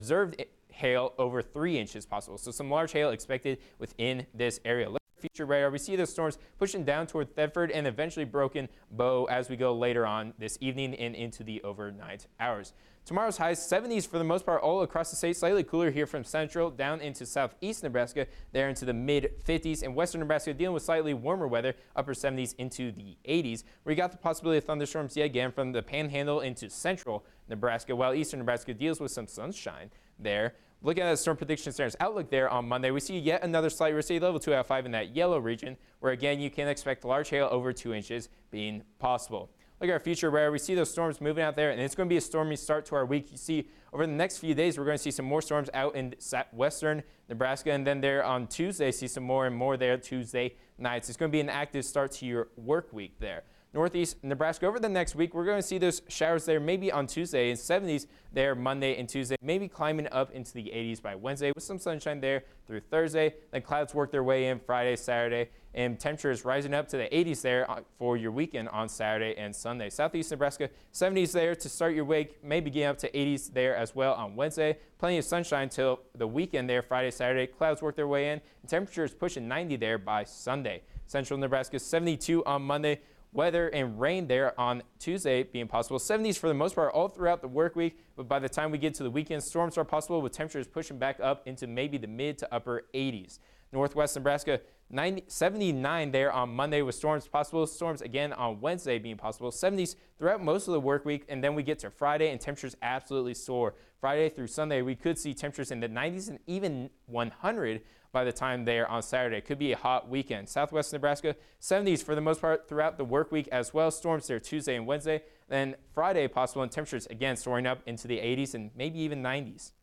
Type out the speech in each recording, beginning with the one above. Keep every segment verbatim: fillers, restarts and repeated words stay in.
observed hail over three inches possible. So some large hail expected within this area. Look at future radar. We see the storms pushing down toward Thetford and eventually Broken Bow as we go later on this evening and into the overnight hours. Tomorrow's highs seventies for the most part all across the state. Slightly cooler here from central down into southeast Nebraska, there into the mid fifties. And western Nebraska dealing with slightly warmer weather, upper seventies into the eighties. We got the possibility of thunderstorms yet again from the panhandle into central Nebraska, while eastern Nebraska deals with some sunshine there. Looking at the Storm Prediction Center's outlook there on Monday, we see yet another slight risk, level two out of five in that yellow region, where again you can expect large hail over two inches being possible. Look at our future radar. We see those storms moving out there, and it's going to be a stormy start to our week. You see, over the next few days, we're going to see some more storms out in western Nebraska, and then there on Tuesday, see some more and more there Tuesday nights. It's going to be an active start to your work week there. Northeast Nebraska over the next week, we're going to see those showers there maybe on Tuesday and seventies there Monday and Tuesday, maybe climbing up into the eighties by Wednesday with some sunshine there through Thursday. Then clouds work their way in Friday, Saturday, and temperatures rising up to the eighties there for your weekend on Saturday and Sunday. Southeast Nebraska, seventies there to start your week, maybe getting up to eighties there as well on Wednesday. Plenty of sunshine till the weekend there, Friday, Saturday. Clouds work their way in, and temperatures pushing ninety there by Sunday. Central Nebraska, seventy-two on Monday. Weather and rain there on Tuesday being possible. seventies for the most part all throughout the work week, but by the time we get to the weekend, storms are possible with temperatures pushing back up into maybe the mid to upper eighties. Northwest Nebraska, ninety, seventy-nine there on Monday with storms possible. Storms again on Wednesday being possible. seventies throughout most of the work week, and then we get to Friday and temperatures absolutely soar. Friday through Sunday, we could see temperatures in the nineties and even one hundred by the time there on Saturday. Could be a hot weekend. Southwest Nebraska, seventies for the most part throughout the work week as well. Storms there Tuesday and Wednesday. Then Friday possible, and temperatures again soaring up into the eighties and maybe even nineties.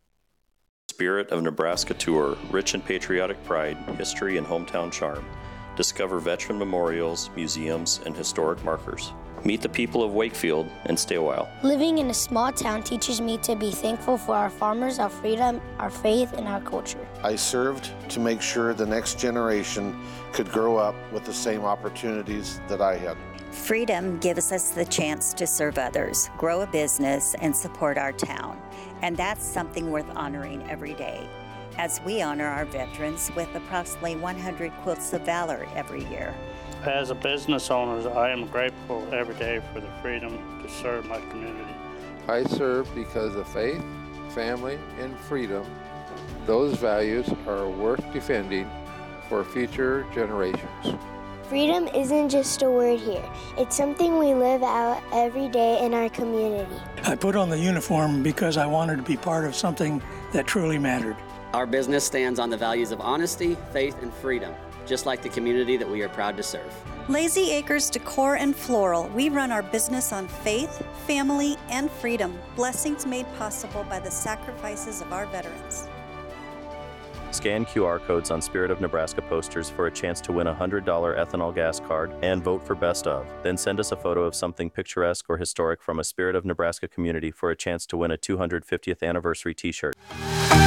Spirit of Nebraska Tour, rich in patriotic pride, history, and hometown charm. Discover veteran memorials, museums, and historic markers. Meet the people of Wakefield and stay a while. Living in a small town teaches me to be thankful for our farmers, our freedom, our faith, and our culture. I served to make sure the next generation could grow up with the same opportunities that I had. Freedom gives us the chance to serve others, grow a business, and support our town. And that's something worth honoring every day, as we honor our veterans with approximately one hundred Quilts of Valor every year. As a business owner, I am grateful every day for the freedom to serve my community. I serve because of faith, family, and freedom. Those values are worth defending for future generations. Freedom isn't just a word here. It's something we live out every day in our community. I put on the uniform because I wanted to be part of something that truly mattered. Our business stands on the values of honesty, faith, and freedom, just like the community that we are proud to serve. Lazy Acres Decor and Floral. We run our business on faith, family, and freedom. Blessings made possible by the sacrifices of our veterans. Scan Q R codes on Spirit of Nebraska posters for a chance to win a one hundred dollar ethanol gas card and vote for Best Of. Then send us a photo of something picturesque or historic from a Spirit of Nebraska community for a chance to win a two hundred fiftieth anniversary t-shirt.